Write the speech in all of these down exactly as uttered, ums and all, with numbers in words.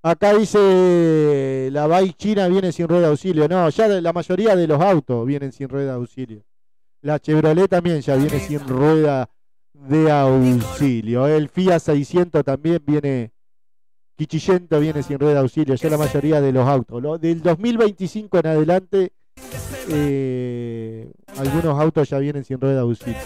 Acá dice, la bike china viene sin rueda de auxilio. No, ya la mayoría de los autos vienen sin rueda de auxilio. La Chevrolet también ya viene sin rueda de auxilio. El Fiat seiscientos también viene, Quicchillento viene sin rueda de auxilio. Ya la mayoría de los autos. Lo, del dos mil veinticinco en adelante, eh, algunos autos ya vienen sin rueda de auxilio.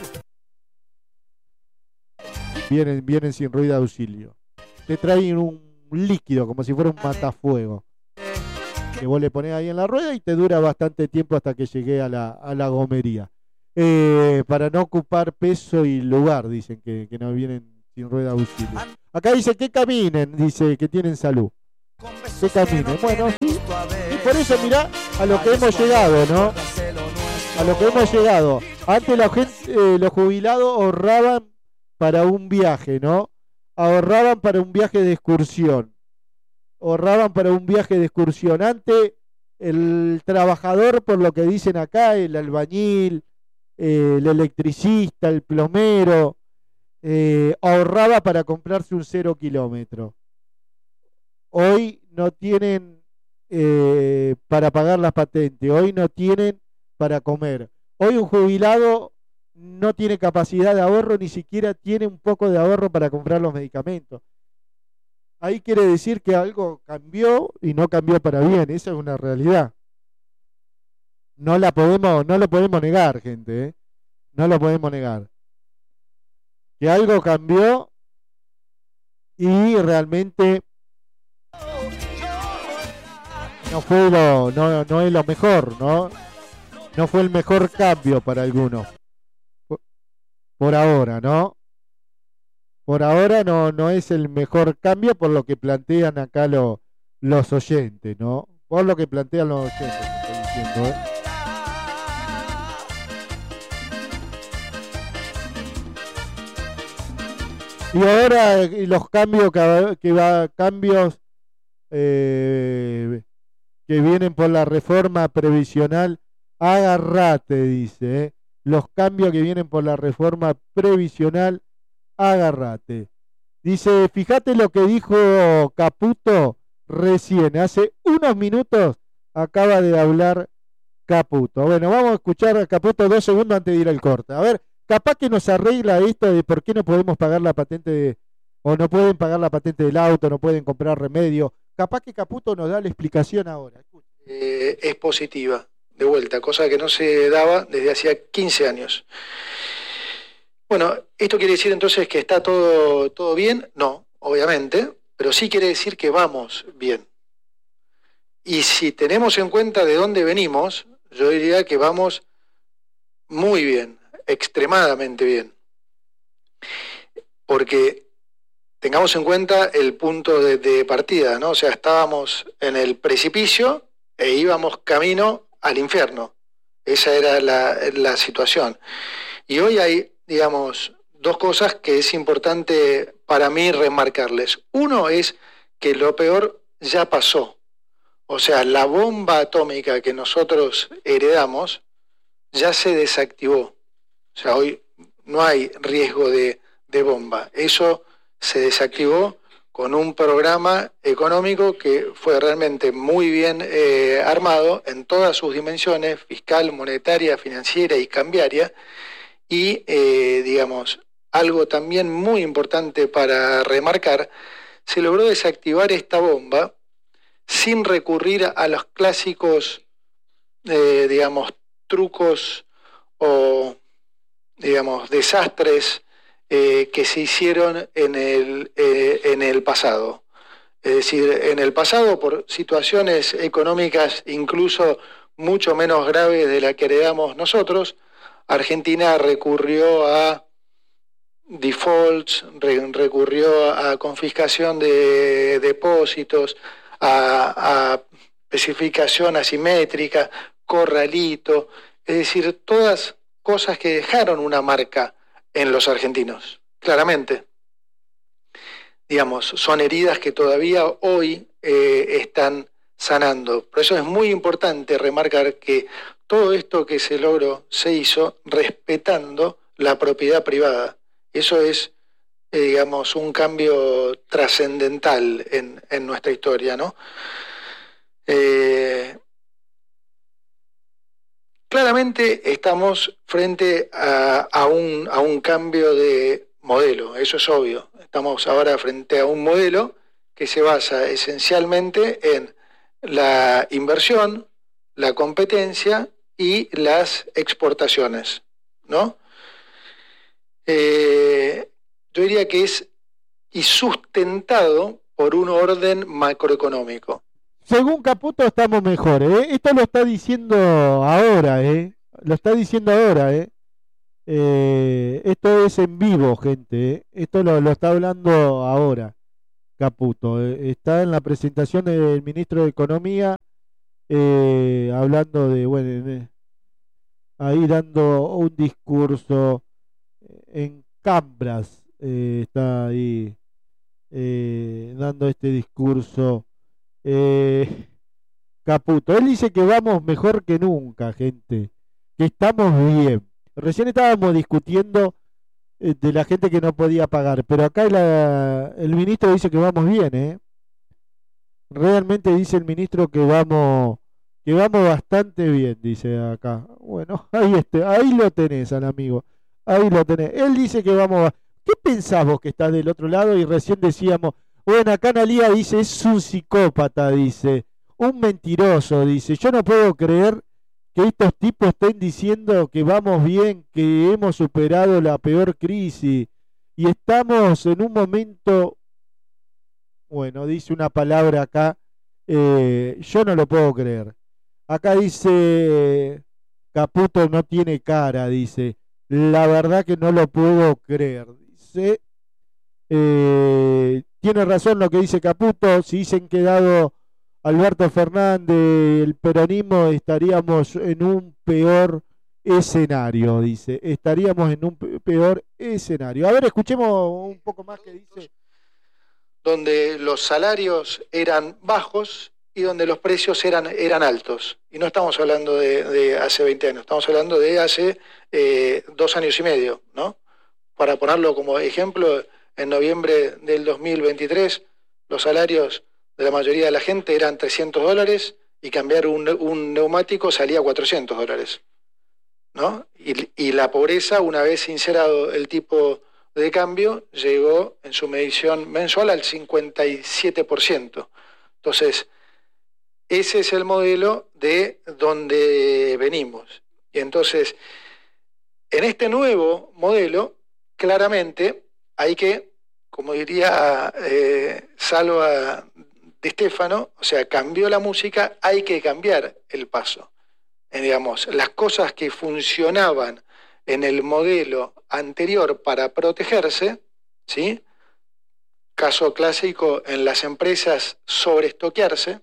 Vienen, vienen sin rueda de auxilio. Te traen un líquido, como si fuera un matafuego, que vos le ponés ahí en la rueda y te dura bastante tiempo hasta que llegue a la, a la gomería. Eh, para no ocupar peso y lugar, dicen que, que no vienen sin rueda de auxilio. Acá dice que caminen, dice que tienen salud. Que caminen. Bueno, sí. Y por eso mirá a lo que hemos llegado, ¿no? A lo que hemos llegado. Antes la gente, eh, los jubilados ahorraban para un viaje, ¿no? Ahorraban para un viaje de excursión. Ahorraban para un viaje de excursión. Antes, el trabajador, por lo que dicen acá, el albañil, eh, el electricista, el plomero, eh, ahorraba para comprarse un cero kilómetro. Hoy no tienen eh, para pagar las patentes. Hoy no tienen para comer. Hoy un jubilado no tiene capacidad de ahorro, ni siquiera tiene un poco de ahorro para comprar los medicamentos. Ahí quiere decir que algo cambió y no cambió para bien. Esa es una realidad. No la podemos, no lo podemos negar, gente, ¿eh? No lo podemos negar. Que algo cambió y realmente no fue lo, no, no es lo mejor, ¿no? No fue el mejor cambio para algunos. Por ahora, ¿no? Por ahora no, no es el mejor cambio por lo que plantean acá lo, los oyentes, ¿no? Por lo que plantean los oyentes, estoy diciendo, ¿eh? Y ahora y los cambios que, que va, cambios eh, que vienen por la reforma previsional, agarrate, dice, ¿eh? Los cambios que vienen por la reforma previsional, agárrate. Dice, fíjate lo que dijo Caputo recién, hace unos minutos acaba de hablar Caputo. Bueno, vamos a escuchar a Caputo dos segundos antes de ir al corte. A ver, capaz que nos arregla esto de por qué no podemos pagar la patente de, o no pueden pagar la patente del auto, no pueden comprar remedio. Capaz que Caputo nos da la explicación ahora. Eh, es positiva. De vuelta, cosa que no se daba desde hacía quince años. Bueno, ¿esto quiere decir entonces que está todo, todo bien? No, obviamente, pero sí quiere decir que vamos bien. Y si tenemos en cuenta de dónde venimos, yo diría que vamos muy bien, extremadamente bien. Porque tengamos en cuenta el punto de, de partida, ¿no? O sea, estábamos en el precipicio e íbamos camino al infierno. Esa era la, la situación. Y hoy hay, digamos, dos cosas que es importante para mí remarcarles. Uno es que lo peor ya pasó. O sea, la bomba atómica que nosotros heredamos ya se desactivó. O sea, hoy no hay riesgo de, de bomba. Eso se desactivó con un programa económico que fue realmente muy bien eh, armado en todas sus dimensiones, fiscal, monetaria, financiera y cambiaria, y, eh, digamos, algo también muy importante para remarcar, se logró desactivar esta bomba sin recurrir a los clásicos, eh, digamos, trucos o, digamos, desastres Eh, que se hicieron en el, eh, en el pasado. Es decir, en el pasado, por situaciones económicas incluso mucho menos graves de la que heredamos nosotros, Argentina recurrió a defaults, re, recurrió a confiscación de depósitos, a, a especificación asimétrica, corralito, es decir, todas cosas que dejaron una marca en los argentinos, claramente. Digamos, son heridas que todavía hoy eh, están sanando. Por eso es muy importante remarcar que todo esto que se logró se hizo respetando la propiedad privada. Eso es eh, digamos, un cambio trascendental en, en nuestra historia, ¿no? Eh, claramente estamos frente a, a, un, a un cambio de modelo, eso es obvio. Estamos ahora frente a un modelo que se basa esencialmente en la inversión, la competencia y las exportaciones, ¿no? Eh, yo diría que es y sustentado por un orden macroeconómico. Según Caputo estamos mejores, ¿eh? Esto lo está diciendo ahora, ¿eh? Lo está diciendo ahora, ¿eh? Eh, esto es en vivo, gente, ¿eh? Esto lo, lo está hablando ahora, Caputo. ¿Eh? Está en la presentación del ministro de Economía, eh, hablando de, bueno, eh, ahí dando un discurso en Cambras, eh, está ahí eh, dando este discurso. Eh, Caputo, él dice que vamos mejor que nunca, gente, que estamos bien. Recién estábamos discutiendo eh, de la gente que no podía pagar, pero acá la, el ministro dice que vamos bien, ¿eh? Realmente dice el ministro que vamos, que vamos bastante bien, dice acá. Bueno, ahí este, ahí lo tenés al amigo, ahí lo tenés. Él dice que vamos. ¿Qué pensás vos que estás del otro lado? Y recién decíamos, bueno, acá Analía dice, es un psicópata, dice, un mentiroso, dice. Yo no puedo creer que estos tipos estén diciendo que vamos bien, que hemos superado la peor crisis y estamos en un momento, bueno, dice una palabra acá, eh, yo no lo puedo creer. Acá dice, Caputo no tiene cara, dice, la verdad que no lo puedo creer, dice. Eh, tiene razón lo que dice Caputo, si hubiesen quedado Alberto Fernández, el peronismo, estaríamos en un peor escenario, dice, estaríamos en un peor escenario. A ver, escuchemos un poco más que dice. Donde los salarios eran bajos y donde los precios eran, eran altos. Y no estamos hablando de, de hace veinte años, estamos hablando de hace eh, dos años y medio, ¿no? Para ponerlo como ejemplo, en noviembre del dos mil veintitrés, los salarios de la mayoría de la gente eran trescientos dólares y cambiar un, un neumático salía cuatrocientos dólares, ¿no? Y, y la pobreza, una vez sincerado el tipo de cambio, llegó en su medición mensual al cincuenta y siete por ciento. Entonces, ese es el modelo de donde venimos. Y entonces, en este nuevo modelo, claramente hay que, como diría eh, Salva Di Stefano, o sea, cambió la música, hay que cambiar el paso. Eh, digamos, las cosas que funcionaban en el modelo anterior para protegerse, ¿sí? Caso clásico en las empresas sobreestoquearse,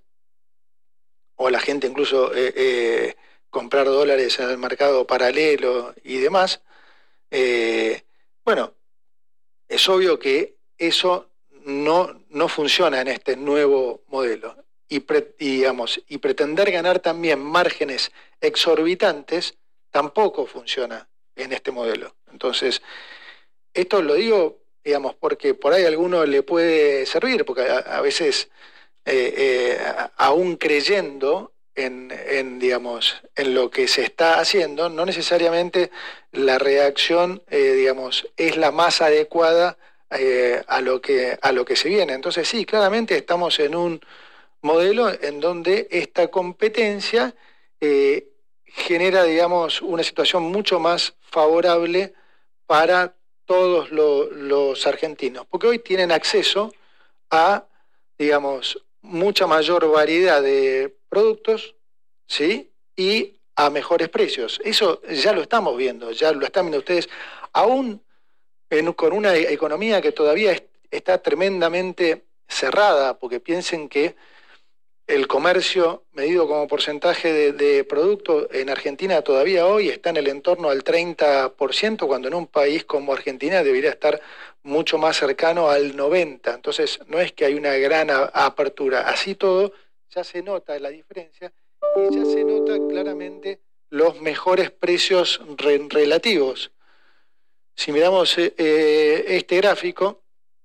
o la gente incluso eh, eh, comprar dólares en el mercado paralelo y demás. Eh, bueno, es obvio que eso no, no funciona en este nuevo modelo. Y, pre, y, digamos, y pretender ganar también márgenes exorbitantes tampoco funciona en este modelo. Entonces, esto lo digo, digamos, porque por ahí a alguno le puede servir, porque a, a veces, eh, eh, aún creyendo en, en, digamos, en lo que se está haciendo, no necesariamente la reacción, eh, digamos, es la más adecuada eh, a lo que, a lo que se viene. Entonces, sí, claramente estamos en un modelo en donde esta competencia eh, genera, digamos, una situación mucho más favorable para todos lo, los argentinos, porque hoy tienen acceso a, digamos, mucha mayor variedad de productos, ¿sí? Y a mejores precios. Eso ya lo estamos viendo, ya lo están viendo ustedes, aún en, con una economía que todavía es, está tremendamente cerrada, porque piensen que el comercio medido como porcentaje de, de producto en Argentina todavía hoy está en el entorno al treinta por ciento, cuando en un país como Argentina debería estar mucho más cercano al noventa por ciento. Entonces no es que hay una gran a, apertura. Así todo, ya se nota la diferencia y ya se nota claramente los mejores precios re, relativos. si miramos eh, eh, este gráfico,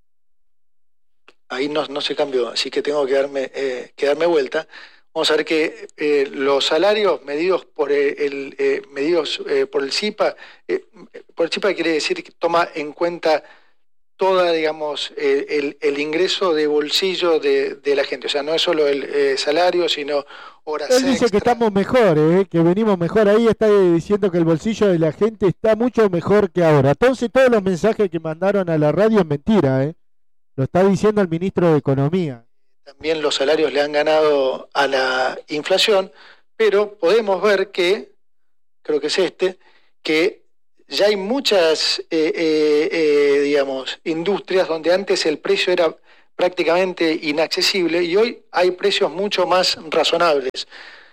ahí no, no se cambió, así que tengo que darme, eh, que darme vuelta. Vamos a ver que eh, los salarios medidos por el, el eh, medidos eh, por el C I P A, eh, por el C I P A quiere decir que toma en cuenta toda, digamos, eh, el, el ingreso de bolsillo de, de la gente. O sea, no es solo el eh, salario, sino horas Él dice extra. que estamos mejor, eh, que venimos mejor. Ahí está diciendo que el bolsillo de la gente está mucho mejor que ahora. Entonces todos los mensajes que mandaron a la radio es mentira, eh. Lo está diciendo el ministro de Economía. También los salarios le han ganado a la inflación, pero podemos ver que, creo que es este, que ya hay muchas, eh, eh, eh, digamos, industrias donde antes el precio era prácticamente inaccesible y hoy hay precios mucho más razonables.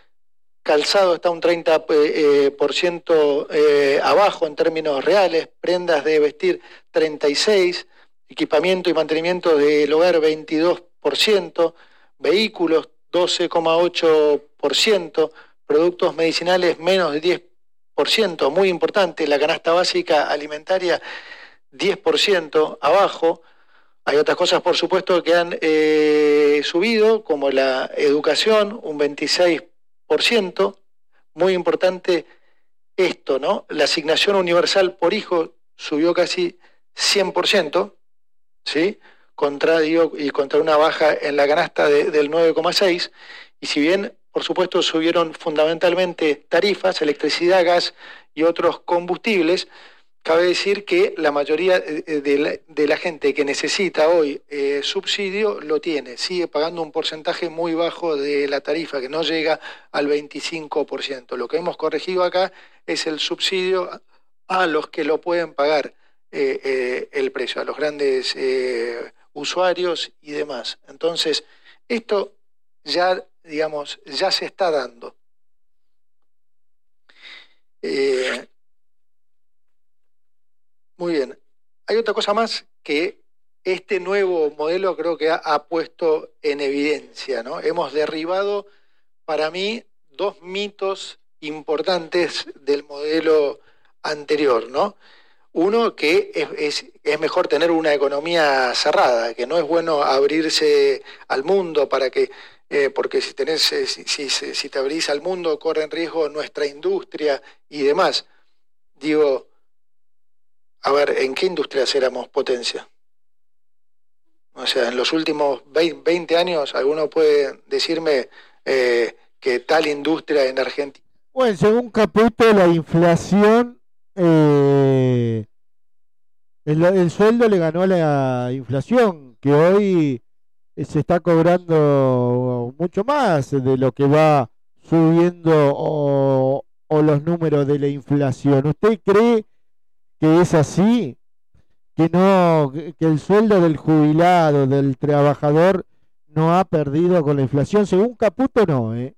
Calzado está un treinta por ciento eh, abajo en términos reales, prendas de vestir treinta y seis por ciento, equipamiento y mantenimiento del hogar veintidós por ciento, vehículos doce coma ocho por ciento, productos medicinales menos de diez por ciento, muy importante, la canasta básica alimentaria diez por ciento abajo. Hay otras cosas, por supuesto, que han eh, subido, como la educación, un veintiséis por ciento. Muy importante esto, ¿no? La asignación universal por hijo subió casi cien por ciento, ¿sí? Contra, digo, y contra una baja en la canasta de, del nueve coma seis por ciento. Y si bien, por supuesto, subieron fundamentalmente tarifas, electricidad, gas y otros combustibles, cabe decir que la mayoría de la, de la gente que necesita hoy eh, subsidio lo tiene, sigue pagando un porcentaje muy bajo de la tarifa, que no llega al veinticinco por ciento. Lo que hemos corregido acá es el subsidio a los que lo pueden pagar eh, eh, el precio, a los grandes eh, usuarios y demás. Entonces, esto ya, digamos, ya se está dando. Eh, Muy bien. Hay otra cosa más que este nuevo modelo creo que ha, ha puesto en evidencia, ¿no? Hemos derribado, para mí, dos mitos importantes del modelo anterior, ¿no? Uno, que es, es, es mejor tener una economía cerrada, que no es bueno abrirse al mundo para que, eh, porque si tenés, eh, si, si, si te abrís al mundo, corre en riesgo nuestra industria y demás. Digo, a ver, ¿en qué industrias éramos potencia? O sea, en los últimos veinte años, ¿alguno puede decirme eh, que tal industria en Argentina? Bueno, según Caputo, la inflación, eh, el, el sueldo le ganó a la inflación, que hoy se está cobrando mucho más de lo que va subiendo o, o los números de la inflación. ¿Usted cree que es así? Que no, que el sueldo del jubilado, del trabajador, no ha perdido con la inflación. Según Caputo, no, ¿eh?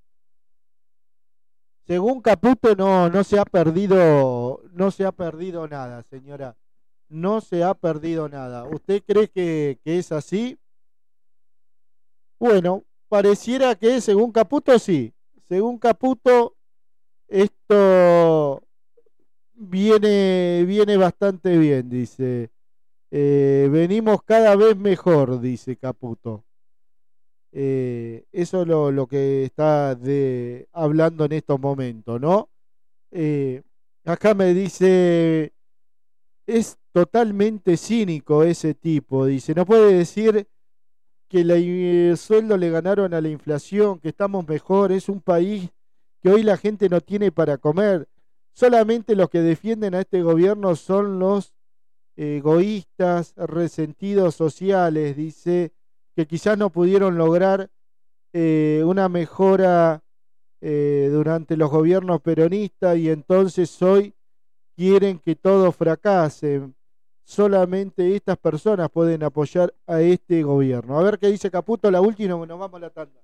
Según Caputo, no, no se ha perdido, no se ha perdido nada, señora. No se ha perdido nada. ¿Usted cree que, que es así? Bueno, pareciera que según Caputo sí. Según Caputo, esto viene, viene bastante bien, dice. Eh, venimos cada vez mejor, dice Caputo. Eh, eso es lo, lo que está de, hablando en estos momentos, ¿no? Eh, acá me dice, es totalmente cínico ese tipo, dice, no puede decir que la, el sueldo le ganaron a la inflación, que estamos mejor, es un país que hoy la gente no tiene para comer, solamente los que defienden a este gobierno son los egoístas, resentidos sociales, dice, que quizás no pudieron lograr eh, una mejora eh, durante los gobiernos peronistas y entonces hoy quieren que todo fracase. Solamente estas personas pueden apoyar a este gobierno. A ver qué dice Caputo, la última, nos vamos a la tanda.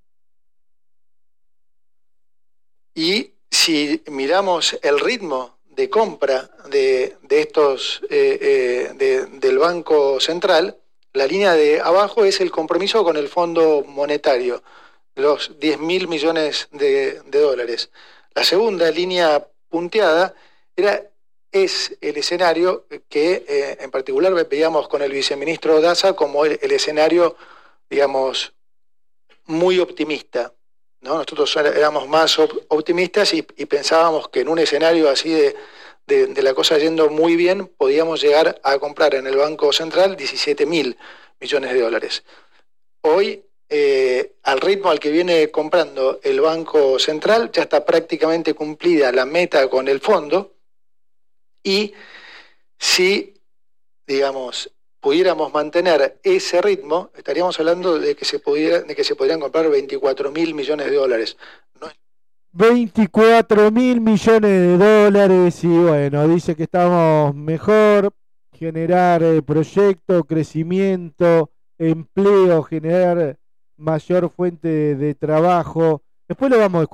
Y si miramos el ritmo de compra de, de estos eh, eh, de, del Banco Central, la línea de abajo es el compromiso con el Fondo Monetario, los diez mil millones de, de dólares. La segunda línea punteada era es el escenario que eh, en particular veíamos con el viceministro Daza como el, el escenario, digamos, muy optimista, ¿no? Nosotros éramos más op- optimistas y, y pensábamos que en un escenario así de, de, de la cosa yendo muy bien, podíamos llegar a comprar en el Banco Central diecisiete mil millones de dólares. Hoy, eh, al ritmo al que viene comprando el Banco Central, ya está prácticamente cumplida la meta con el fondo, y si, digamos, pudiéramos mantener ese ritmo, estaríamos hablando de que se pudiera, de que se podrían comprar veinticuatro mil millones de dólares. No es... veinticuatro mil millones de dólares y bueno, dice que estamos mejor, generar eh, proyecto, crecimiento, empleo, generar mayor fuente de, de trabajo. Después lo vamos a escuchar.